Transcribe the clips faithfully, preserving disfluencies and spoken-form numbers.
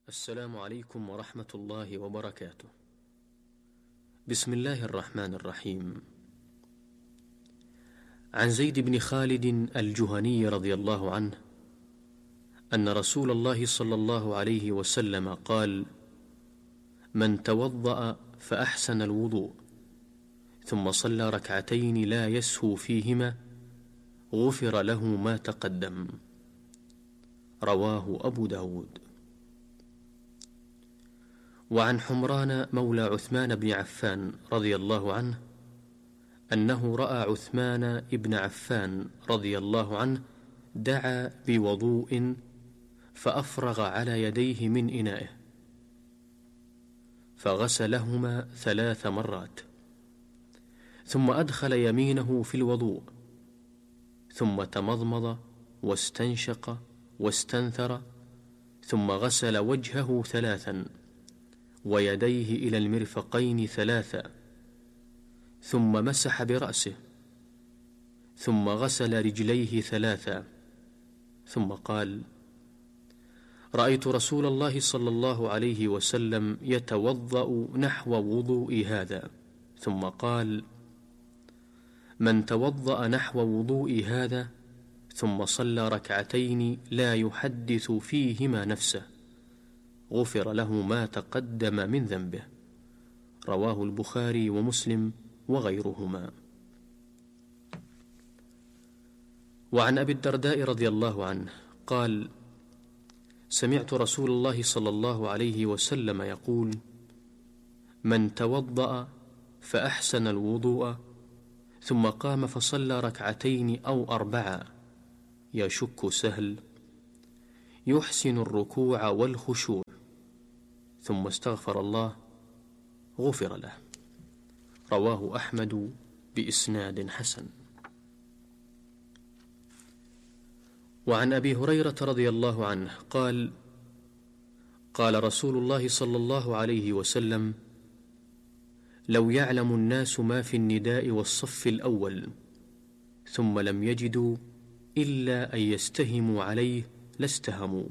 السلام عليكم ورحمة الله وبركاته. بسم الله الرحمن الرحيم. عن زيد بن خالد الجهني رضي الله عنه أن رسول الله صلى الله عليه وسلم قال: من توضأ فأحسن الوضوء ثم صلى ركعتين لا يسهو فيهما غفر له ما تقدم. رواه أبو داود. وعن حمران مولى عثمان بن عفان رضي الله عنه أنه رأى عثمان بن عفان رضي الله عنه دعا بوضوء فأفرغ على يديه من إنائه فغسلهما ثلاث مرات، ثم أدخل يمينه في الوضوء، ثم تمضمض واستنشق واستنثر، ثم غسل وجهه ثلاثا ويديه إلى المرفقين ثلاثا، ثم مسح برأسه، ثم غسل رجليه ثلاثا، ثم قال: رأيت رسول الله صلى الله عليه وسلم يتوضأ نحو وضوء هذا، ثم قال: من توضأ نحو وضوء هذا ثم صلى ركعتين لا يحدث فيهما نفسه غفر له ما تقدم من ذنبه. رواه البخاري ومسلم وغيرهما. وعن أبي الدرداء رضي الله عنه قال: سمعت رسول الله صلى الله عليه وسلم يقول: من توضأ فأحسن الوضوء ثم قام فصلى ركعتين أو أربعا يشك سهل يحسن الركوع والخشوع ثم استغفر الله غفر له. رواه أحمد بإسناد حسن. وعن أبي هريرة رضي الله عنه قال: قال رسول الله صلى الله عليه وسلم: لو يعلم الناس ما في النداء والصف الأول ثم لم يجدوا إلا أن يستهموا عليه لاستهموا،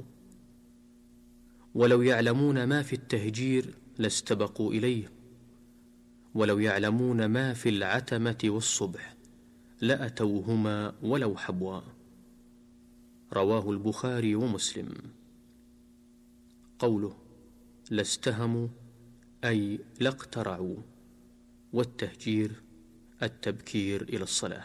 ولو يعلمون ما في التهجير لاستبقوا إليه، ولو يعلمون ما في العتمة والصبح لأتوهما ولو حبوا. رواه البخاري ومسلم. قوله لاستهموا أي لاقترعوا، والتهجير التبكير إلى الصلاة.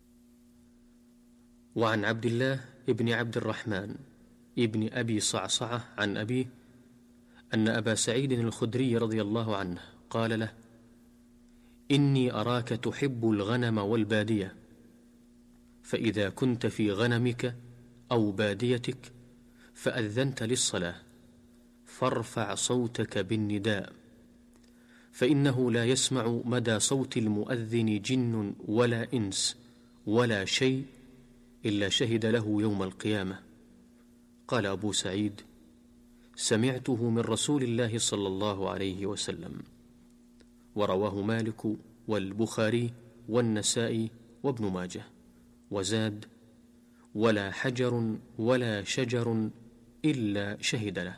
وعن عبد الله ابن عبد الرحمن ابن أبي صعصعة عن أبيه أن أبا سعيد الخدري رضي الله عنه قال له: إني أراك تحب الغنم والبادية، فإذا كنت في غنمك أو باديتك فأذنت للصلاة فارفع صوتك بالنداء، فإنه لا يسمع مدى صوت المؤذن جن ولا إنس ولا شيء إلا شهد له يوم القيامة. قال أبو سعيد: سمعته من رسول الله صلى الله عليه وسلم. ورواه مالك والبخاري والنسائي وابن ماجه، وزاد: ولا حجر ولا شجر إلا شهد له.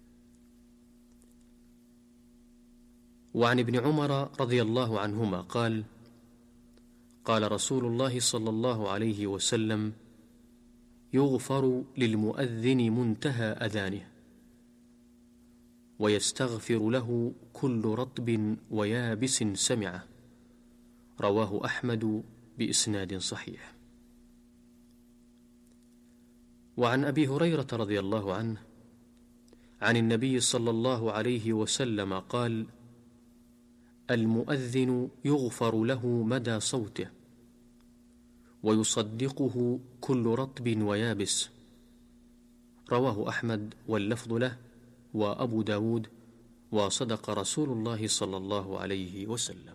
وعن ابن عمر رضي الله عنهما قال: قال رسول الله صلى الله عليه وسلم: يغفر للمؤذن منتهى أذانه ويستغفر له كل رطب ويابس سمعه. رواه أحمد بإسناد صحيح. وعن أبي هريرة رضي الله عنه عن النبي صلى الله عليه وسلم قال: المؤذن يغفر له مدى صوته ويصدقه كل رطب ويابس. رواه أحمد واللفظ له وأبو داود، وصدق رسول الله صلى الله عليه وسلم.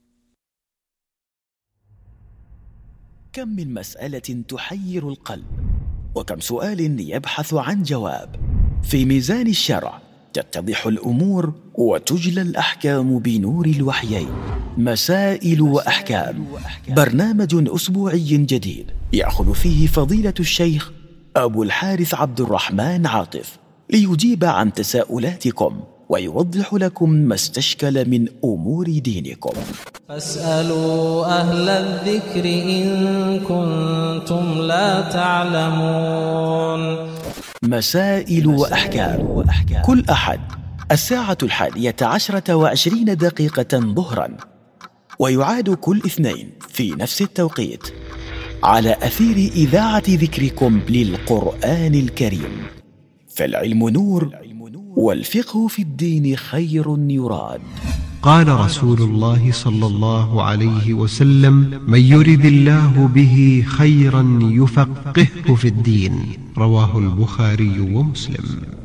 كم من مسألة تحير القلب، وكم سؤال يبحث عن جواب. في ميزان الشرع تتضح الأمور وتجلى الأحكام بنور الوحيين. مسائل وأحكام، برنامج أسبوعي جديد يأخذ فيه فضيلة الشيخ أبو الحارث عبد الرحمن عاطف ليجيب عن تساؤلاتكم ويوضح لكم ما استشكل من أمور دينكم. فاسألوا أهل الذكر إن كنتم لا تعلمون. مسائل وأحكام، كل أحد الساعة الحادية عشرة وعشرين دقيقة ظهرا، ويعاد كل اثنين في نفس التوقيت على أثير إذاعة ذكركم للقرآن الكريم. فالعلم نور، والفقه في الدين خير يراد. قال رسول الله صلى الله عليه وسلم: من يرد الله به خيرا يفقهه في الدين. رواه البخاري ومسلم.